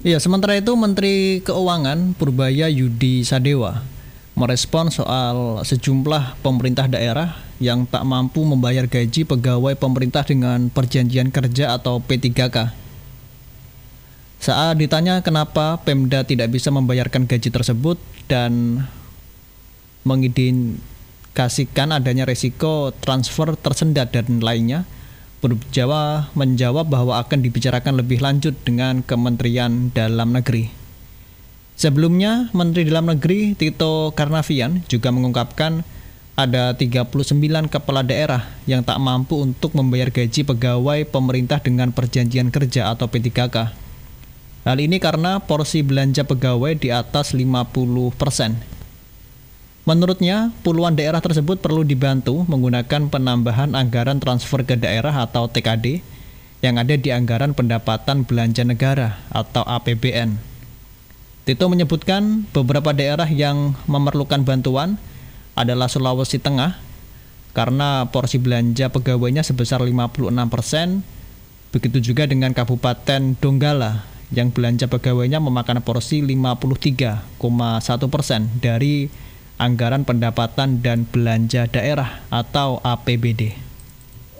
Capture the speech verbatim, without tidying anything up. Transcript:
Iya, sementara itu Menteri Keuangan Purbaya Yudi Sadewa merespon soal sejumlah pemerintah daerah yang tak mampu membayar gaji pegawai pemerintah dengan perjanjian kerja atau P tiga K. Saat ditanya kenapa Pemda tidak bisa membayarkan gaji tersebut dan mengindikasikan adanya risiko transfer tersendat dan lainnya, Jawa menjawab bahwa akan dibicarakan lebih lanjut dengan Kementerian Dalam Negeri. Sebelumnya, Menteri Dalam Negeri Tito Karnavian juga mengungkapkan ada tiga puluh sembilan kepala daerah yang tak mampu untuk membayar gaji pegawai pemerintah dengan perjanjian kerja atau P tiga K. Hal ini karena porsi belanja pegawai di atas lima puluh persen. Menurutnya, puluhan daerah tersebut perlu dibantu menggunakan penambahan anggaran transfer ke daerah atau T K D yang ada di anggaran pendapatan belanja negara atau A P B N. Tito menyebutkan beberapa daerah yang memerlukan bantuan adalah Sulawesi Tengah karena porsi belanja pegawainya sebesar lima puluh enam persen, begitu juga dengan Kabupaten Donggala yang belanja pegawainya memakan porsi lima puluh tiga koma satu persen dari anggaran pendapatan dan belanja daerah atau A P B D.